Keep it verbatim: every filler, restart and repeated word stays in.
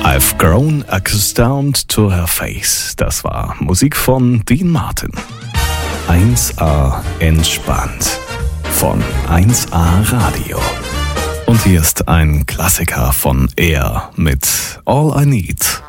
I've grown accustomed to her face. Das war Musik von Dean Martin. eins A entspannt von eins A Radio. Und hier ist ein Klassiker von Air mit All I Need.